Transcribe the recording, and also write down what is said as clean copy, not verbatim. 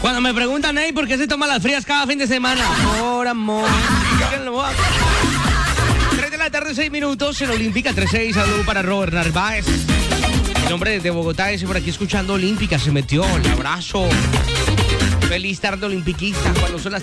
Cuando me preguntan, hey, ¿por qué se toman las frías cada fin de semana? Por amor. 3 de la tarde, 6 minutos, en Olímpica 3-6. Saludo para Robert Narváez. El hombre de Bogotá ese por aquí escuchando Olímpica. Se metió, el abrazo. Feliz tarde olimpiquista. Cuando son las